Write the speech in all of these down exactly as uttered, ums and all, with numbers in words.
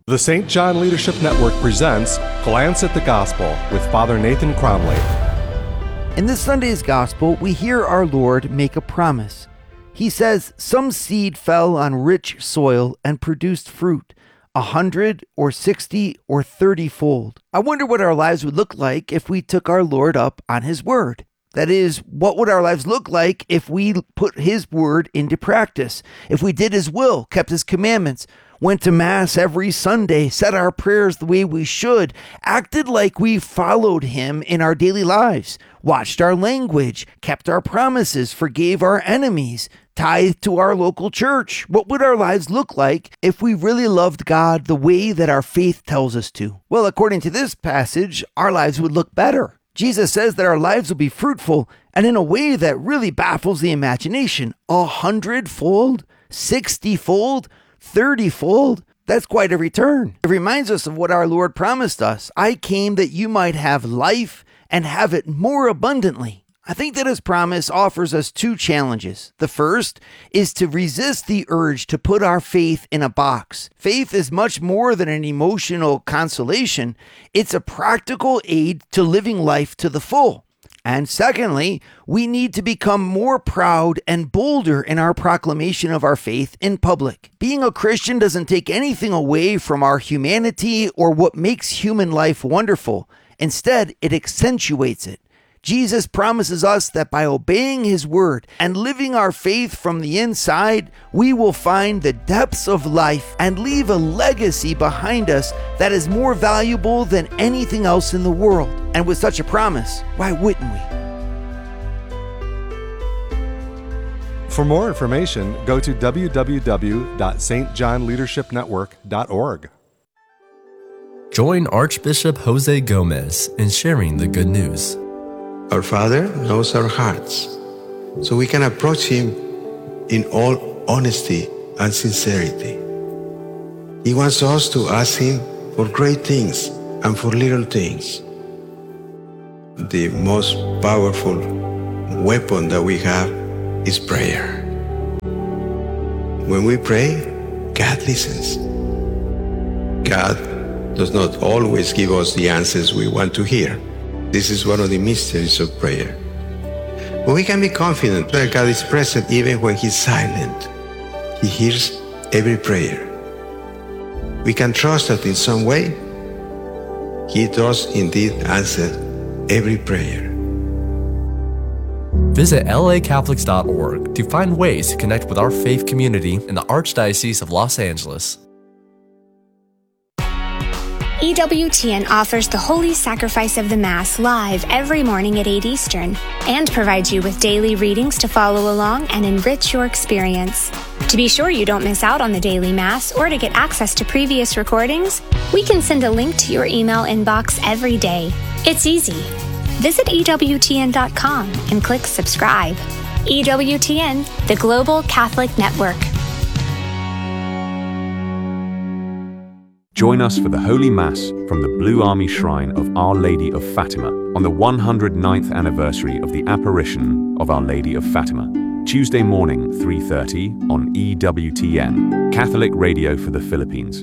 The Saint John Leadership Network presents Glance at the Gospel with Father Nathan Cromley. In this Sunday's Gospel, we hear our Lord make a promise. He says, some seed fell on rich soil and produced fruit, a hundred or sixty or thirty-fold. I wonder what our lives would look like if we took our Lord up on His word. That is, what would our lives look like if we put His word into practice, if we did His will, kept His commandments, went to Mass every Sunday, said our prayers the way we should, acted like we followed Him in our daily lives, watched our language, kept our promises, forgave our enemies, tithed to our local church. What would our lives look like if we really loved God the way that our faith tells us to? Well, according to this passage, our lives would look better. Jesus says that our lives will be fruitful, and in a way that really baffles the imagination. A hundredfold, sixty-fold, thirty-fold. That's quite a return. It reminds us of what our Lord promised us. I came that you might have life and have it more abundantly. I think that His promise offers us two challenges. The first is to resist the urge to put our faith in a box. Faith is much more than an emotional consolation. It's a practical aid to living life to the full. And secondly, we need to become more proud and bolder in our proclamation of our faith in public. Being a Christian doesn't take anything away from our humanity or what makes human life wonderful. Instead, it accentuates it. Jesus promises us that by obeying His word and living our faith from the inside, we will find the depths of life and leave a legacy behind us that is more valuable than anything else in the world. And with such a promise, why wouldn't we? For more information, go to w w w dot s t john leadership network dot org. Join Archbishop Jose Gomez in sharing the good news. Our Father knows our hearts, so we can approach Him in all honesty and sincerity. He wants us to ask Him for great things and for little things. The most powerful weapon that we have is prayer. When we pray, God listens. God does not always give us the answers we want to hear. This is one of the mysteries of prayer. But we can be confident that God is present even when He's silent. He hears every prayer. We can trust that in some way, He does indeed answer every prayer. Visit L A Catholics dot org to find ways to connect with our faith community in the Archdiocese of Los Angeles. E W T N offers the Holy Sacrifice of the Mass live every morning at eight Eastern and provides you with daily readings to follow along and enrich your experience. To be sure you don't miss out on the daily Mass or to get access to previous recordings, we can send a link to your email inbox every day. It's easy. Visit E W T N dot com and click subscribe. E W T N, the Global Catholic Network. Join us for the Holy Mass from the Blue Army Shrine of Our Lady of Fatima on the one hundred ninth anniversary of the apparition of Our Lady of Fatima. Tuesday morning, three thirty on E W T N, Catholic Radio for the Philippines.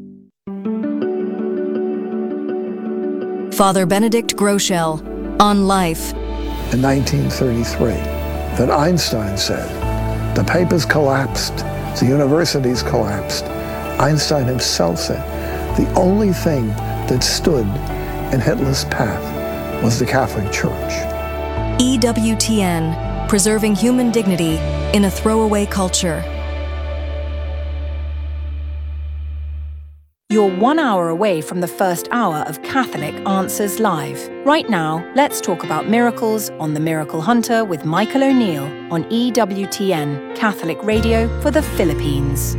Father Benedict Groeschel on life. In nineteen thirty-three, that Einstein said, the papers collapsed, the universities collapsed. Einstein himself said, the only thing that stood in Hitler's path was the Catholic Church. E W T N, preserving human dignity in a throwaway culture. You're one hour away from the first hour of Catholic Answers Live. Right now, let's talk about miracles on The Miracle Hunter with Michael O'Neill on E W T N, Catholic Radio for the Philippines.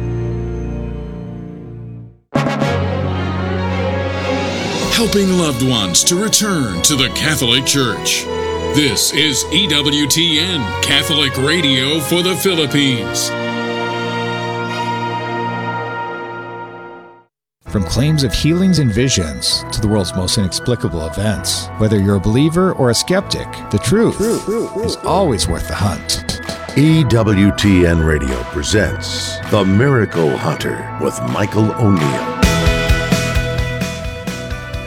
Helping loved ones to return to the Catholic Church. This is E W T N, Catholic Radio for the Philippines. From claims of healings and visions to the world's most inexplicable events, whether you're a believer or a skeptic, the truth is always worth the hunt. E W T N Radio presents The Miracle Hunter with Michael O'Neill.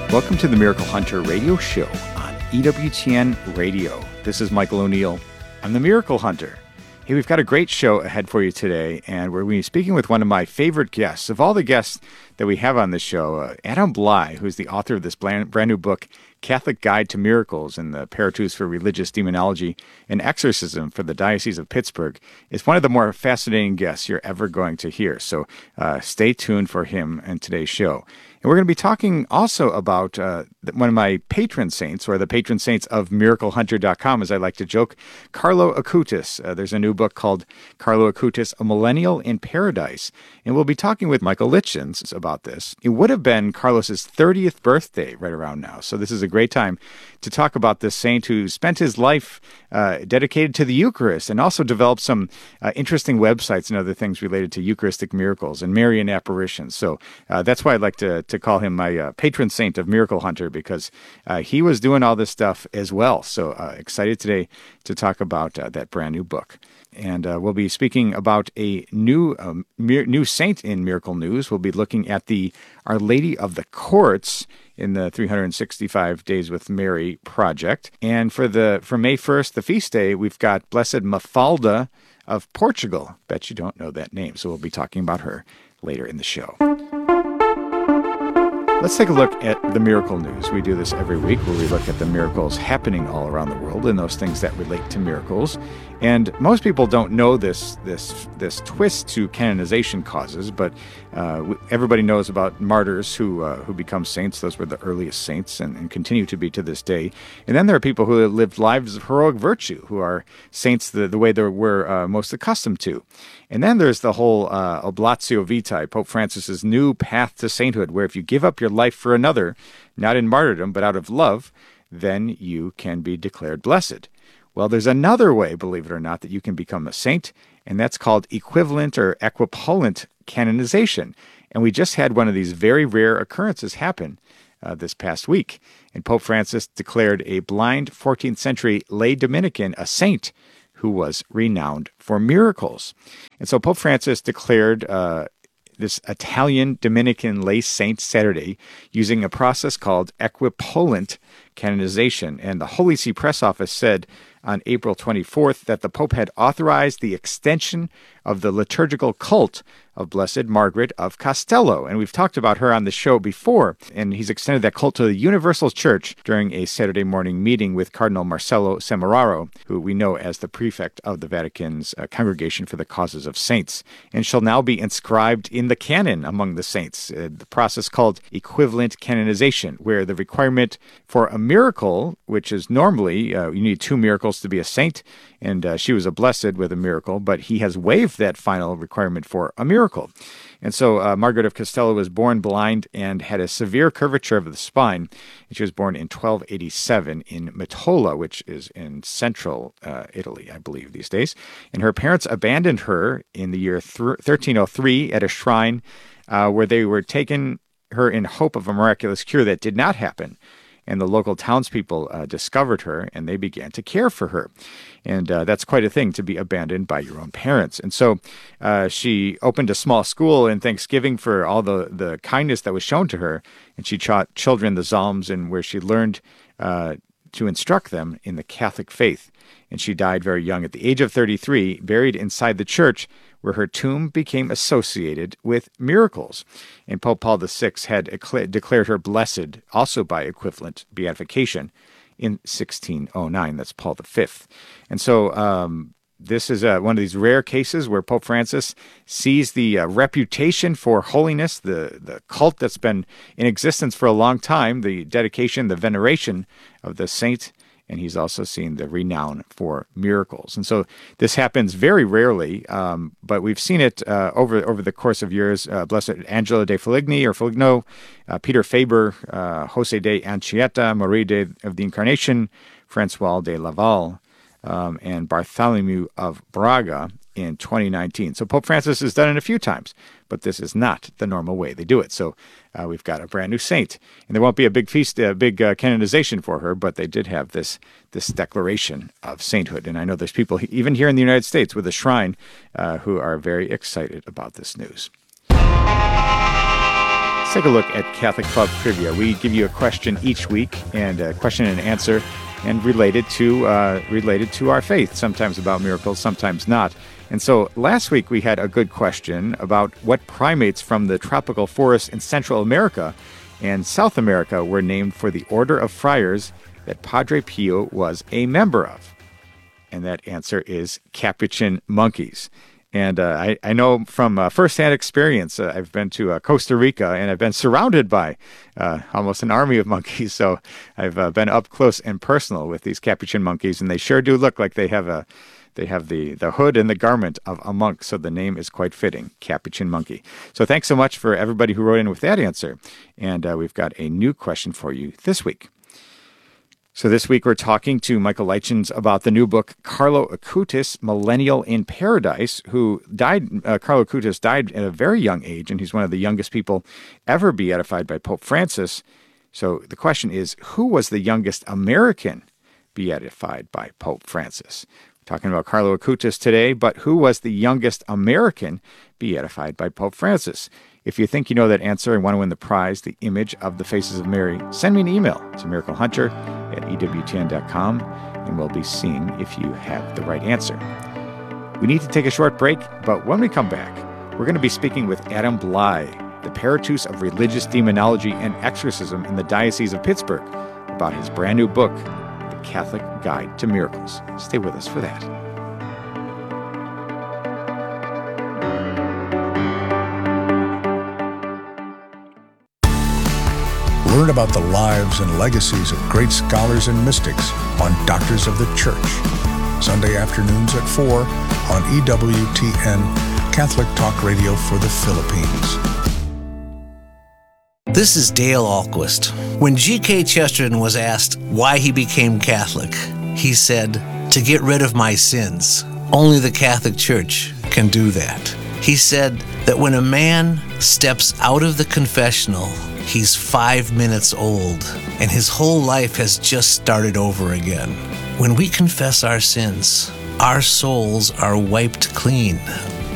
Welcome to the Miracle Hunter radio show on E W T N Radio. This is Michael O'Neill. I'm the Miracle Hunter. Hey, we've got a great show ahead for you today, and we're going to be speaking with one of my favorite guests. Of all the guests that we have on this show, uh, Adam Blai, who's the author of this brand, brand new book, Catholic Guide to Miracles and the Paratus for Religious Demonology and Exorcism for the Diocese of Pittsburgh, is one of the more fascinating guests you're ever going to hear. So uh, stay tuned for him in today's show. And we're going to be talking also about uh, one of my patron saints, or the patron saints of miracle hunter dot com, as I like to joke, Carlo Acutis. Uh, there's a new book called Carlo Acutis, A Millennial in Paradise. And we'll be talking with Michael Litchens about this. It would have been Carlos's thirtieth birthday right around now. So this is a great time to talk about this saint who spent his life uh, dedicated to the Eucharist and also developed some uh, interesting websites and other things related to Eucharistic miracles and Marian apparitions. So uh, that's why I'd like to, to call him my uh, patron saint of Miracle Hunter, because uh, he was doing all this stuff as well. So uh, excited today to talk about uh, that brand new book. And uh, we'll be speaking about a new um, mir- new saint in Miracle News. We'll be looking at the Our Lady of the Courts in the three hundred sixty-five Days with Mary project. And for the for May first, the feast day, we've got Blessed Mafalda of Portugal. Bet you don't know that name. So we'll be talking about her later in the show. Let's take a look at the Miracle News. We do this every week where we look at the miracles happening all around the world and those things that relate to miracles. And most people don't know this this this twist to canonization causes, but uh, everybody knows about martyrs who uh, who become saints. Those were the earliest saints and, and continue to be to this day. And then there are people who lived lives of heroic virtue, who are saints the, the way they were uh, most accustomed to. And then there's the whole uh, Oblatio Vitae, Pope Francis's new path to sainthood, where if you give up your life for another, not in martyrdom, but out of love, then you can be declared blessed. Well, there's another way, believe it or not, that you can become a saint, and that's called equivalent or equipollent canonization. And we just had one of these very rare occurrences happen uh, this past week. And Pope Francis declared a blind fourteenth century lay Dominican a saint who was renowned for miracles. And so Pope Francis declared uh, this Italian Dominican lay saint Saturday using a process called equipollent canonization. And the Holy See Press Office said on April twenty-fourth that the Pope had authorized the extension of the liturgical cult of Blessed Margaret of Castello. And we've talked about her on the show before, and he's extended that cult to the Universal Church during a Saturday morning meeting with Cardinal Marcello Semeraro, who we know as the prefect of the Vatican's uh, Congregation for the Causes of Saints, and shall now be inscribed in the canon among the saints, uh, the process called equivalent canonization, where the requirement for a miracle, which is normally, uh, you need two miracles to be a saint, and uh, she was a blessed with a miracle, but he has waived that final requirement for a miracle. And so uh, Margaret of Castello was born blind and had a severe curvature of the spine. And she was born in twelve eighty-seven in Metola, which is in central uh, Italy, I believe, these days. And her parents abandoned her in the year th- thirteen oh three at a shrine uh, where they were taking her in hope of a miraculous cure that did not happen. And the local townspeople uh, discovered her, and they began to care for her. And uh, that's quite a thing, to be abandoned by your own parents. And so uh, she opened a small school in Thanksgiving for all the, the kindness that was shown to her. And she taught children the Psalms, and where she learned uh, to instruct them in the Catholic faith. And she died very young at the age of thirty-three, buried inside the church, where her tomb became associated with miracles. And Pope Paul the Sixth had declared her blessed, also by equivalent beatification, in sixteen oh nine. That's Paul the Fifth. And so um, this is uh, one of these rare cases where Pope Francis sees the uh, reputation for holiness, the, the cult that's been in existence for a long time, the dedication, the veneration of the saint, and he's also seen the renown for miracles. And so this happens very rarely, um, but we've seen it uh, over over the course of years. Uh, Blessed Angela de Feligni or Feligno, uh, Peter Faber, uh, Jose de Anchieta, Marie de, of the Incarnation, Francois de Laval, um, and Bartholomew of Braga in twenty nineteen. So Pope Francis has done it a few times, but this is not the normal way they do it. So uh, we've got a brand new saint, and there won't be a big feast, a big uh, canonization for her, but they did have this this declaration of sainthood. And I know there's people even here in the United States with a shrine uh, who are very excited about this news. take a look at Catholic Club Trivia. We give you a question each week, and a question and answer, and related to uh, related to our faith, sometimes about miracles, sometimes not. And so last week we had a good question about what primates from the tropical forests in Central America and South America were named for the order of friars that Padre Pio was a member of. And that answer is Capuchin monkeys. And uh, I, I know from uh, firsthand experience, uh, I've been to uh, Costa Rica, and I've been surrounded by uh, almost an army of monkeys. So I've uh, been up close and personal with these Capuchin monkeys, and they sure do look like they have a they have the, the hood and the garment of a monk. So the name is quite fitting, Capuchin monkey. So thanks so much for everybody who wrote in with that answer. And uh, we've got a new question for you this week. So this week we're talking to Michael Lichens about the new book, Carlo Acutis, Millennial in Paradise, who died, uh, Carlo Acutis died at a very young age, and he's one of the youngest people ever beatified by Pope Francis. So the question is, who was the youngest American beatified by Pope Francis? We're talking about Carlo Acutis today, but who was the youngest American beatified by Pope Francis? If you think you know that answer and want to win the prize, the image of the faces of Mary, send me an email to miracle hunter at E W T N dot com, and we'll be seeing if you have the right answer. We need to take a short break, but when we come back, we're going to be speaking with Adam Bly, the Paratus of Religious Demonology and Exorcism in the Diocese of Pittsburgh, about his brand new book, The Catholic Guide to Miracles. Stay with us for that. Learn about the lives and legacies of great scholars and mystics on Doctors of the Church. Sunday afternoons at four on E W T N, Catholic Talk Radio for the Philippines. This is Dale Ahlquist. When G K Chesterton was asked why he became Catholic, he said, "To get rid of my sins. Only the Catholic Church can do that." He said that when a man steps out of the confessional, he's five minutes old, and his whole life has just started over again. When we confess our sins, our souls are wiped clean.